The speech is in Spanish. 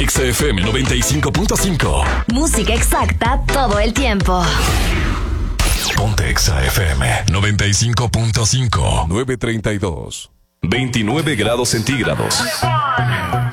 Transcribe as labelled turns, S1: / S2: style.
S1: Exa FM 95.5.
S2: Música exacta todo el tiempo.
S1: Ponte Exa FM 95.5. 9:32. 29 grados centígrados.